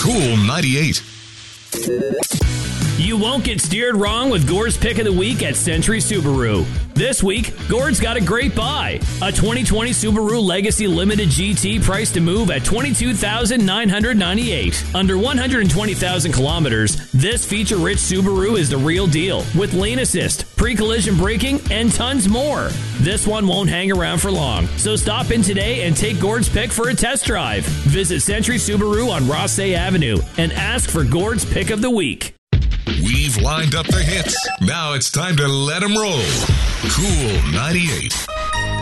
Cool 98. You won't get steered wrong with Gord's Pick of the Week at Century Subaru. This week, Gord's got a great buy. A 2020 Subaru Legacy Limited GT priced to move at $22,998. Under 120,000 kilometers, this feature-rich Subaru is the real deal with lane assist, pre-collision braking, and tons more. This one won't hang around for long, so stop in today and take Gord's Pick for a test drive. Visit Century Subaru on Rossay Avenue and ask for Gord's Pick of the Week. We've lined up the hits. Now it's time to let them roll. Cool 98.